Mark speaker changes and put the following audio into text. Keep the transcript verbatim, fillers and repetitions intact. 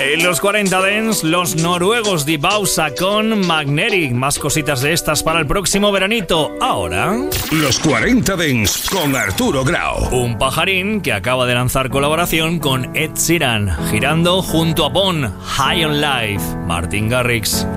Speaker 1: En los cuarenta Dance, los noruegos de Bausa con Magnetic. Más cositas de estas para el próximo veranito. Ahora,
Speaker 2: los cuarenta Dance con Arturo Grau.
Speaker 1: Un pajarín que acaba de lanzar colaboración con Ed Sheeran, girando junto a Bon, High on Life, Martin Garrix.